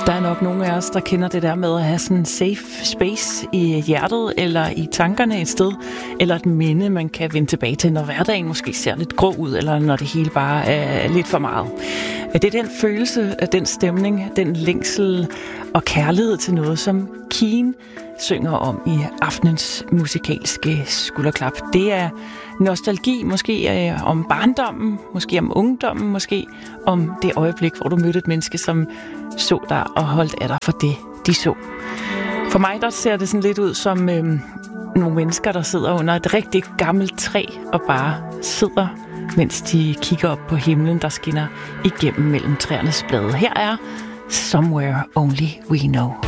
Der er nok nogle af os, der kender det der med at have sådan en safe space i hjertet eller i tankerne et sted, eller et minde, man kan vende tilbage til, når hverdagen måske ser lidt grå ud, eller når det hele bare er lidt for meget. Det er den følelse, den stemning, den længsel og kærlighed til noget, som Keane synger om i aftenens musikalske skulderklap. Det er nostalgi, måske om barndommen, måske om ungdommen, måske om det øjeblik, hvor du mødte et menneske, som så dig og holdt af dig for det, de så. For mig der ser det sådan lidt ud som nogle mennesker, der sidder under et rigtig gammelt træ og bare sidder, mens de kigger op på himlen, der skinner igennem mellem træernes blade. Her er Somewhere Only We Know.